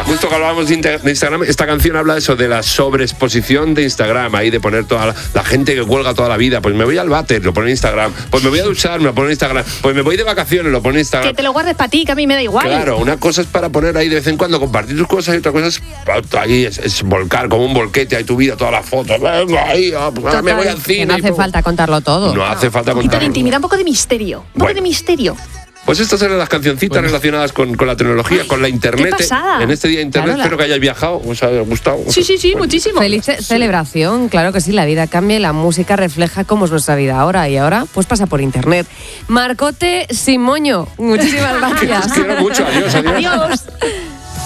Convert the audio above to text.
justo que hablábamos de Instagram, esta canción habla de eso, de la sobreexposición de Instagram, ahí de poner toda la gente que cuelga toda la vida. Pues me voy al váter, lo pone en Instagram. Pues me voy a duchar, me lo pone en Instagram. Pues me voy de vacaciones, lo pone en Instagram. Que te lo guardes para ti, que a mí me da igual. Claro, una cosa es para poner ahí de vez en cuando, compartir tus cosas, y otra cosa es ahí es volcar como un volquete ahí tu vida, todas las fotos. Venga, ahí, me voy al cine. No hace falta contarlo todo. No hace falta Un poquito de contarlo. intimidad, un poco de misterio. Un poco de misterio. Pues estas eran las cancioncitas relacionadas con la tecnología, con la internet. qué pasada. En este día de internet, Claro, espero que hayáis viajado, os haya gustado. Sí, muchísimo. Feliz celebración, claro que sí, la vida cambia y la música refleja cómo es nuestra vida ahora, y ahora pues pasa por internet. Marcote sin moño, muchísimas gracias. Os quiero mucho, adiós. Adiós.